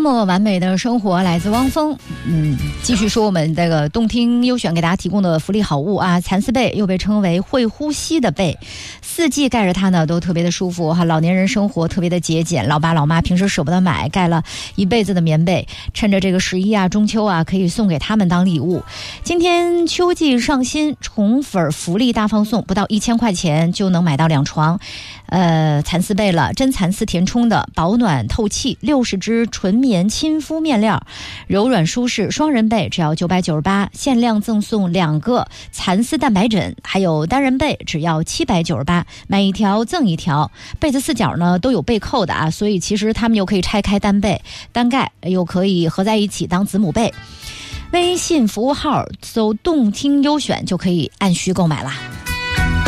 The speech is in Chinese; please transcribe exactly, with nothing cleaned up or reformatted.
么完美的生活来自汪峰。嗯，继续说我们这个动听优选给大家提供的福利好物啊，蚕丝被又被称为会呼吸的被，四季盖着它呢都特别的舒服哈。老年人生活特别的节俭，老爸老妈平时舍不得买，盖了一辈子的棉被，趁着这个十一啊、中秋啊，可以送给他们当礼物。今天秋季上新，宠粉福利大放送，不到一千块钱就能买到两床，呃，蚕丝被了，真蚕丝填充的，保暖透气，六十只纯棉亲肤面料，柔软舒适，双人被只要九百九十八，限量赠送两个蚕丝蛋白枕，还有单人被只要七百九十八，买一条赠一条。被子四角呢都有被扣的啊，所以其实他们又可以拆开单被单盖，又可以合在一起当子母被。微信服务号搜动听优选就可以按需购买啦。